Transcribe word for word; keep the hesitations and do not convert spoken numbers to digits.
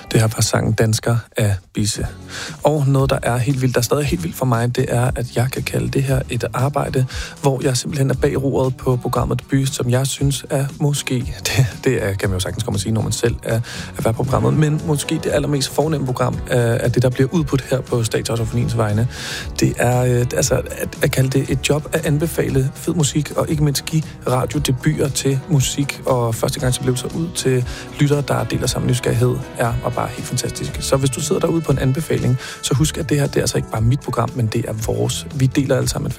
Det her var sangen Dansker af Bisse. Og noget, der er helt vildt, der er stadig helt vildt for mig, det er, at jeg kan kalde det her et arbejde, hvor jeg simpelthen er bag roret på programmet Debut, som jeg synes er måske, det, det er, kan man jo sagtens komme og sige, når man selv er, er været på programmet, men måske det allermest fornemme program af, af det, der bliver udbudt her på Statsradiofoniens vegne. Det er øh, altså at, at kalde det et job at anbefale fed musik, og ikke mindst give radiodebuter til musik, og første gang så blev så ud til lyttere, der deler sammen nysgerrighed, er og bare helt fantastisk. Så hvis du sidder derude på en anbefaling, så husk, at det her, det er altså ikke bare mit program, men det er vores. Vi deler alle sammen